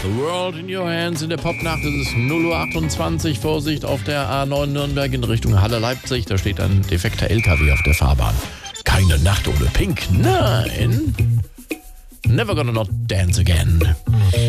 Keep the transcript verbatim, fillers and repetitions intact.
The World in Your Hands. In der Popnacht ist es null Uhr achtundzwanzig. Vorsicht auf der A neun Nürnberg in Richtung Halle-Leipzig. Da steht ein defekter L K W auf der Fahrbahn. Keine Nacht ohne Pink. Nein. Never gonna not dance again.